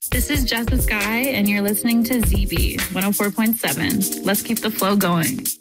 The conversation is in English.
This is Jessica Sky, and you're listening to ZB 104.7. Let's keep the flow going.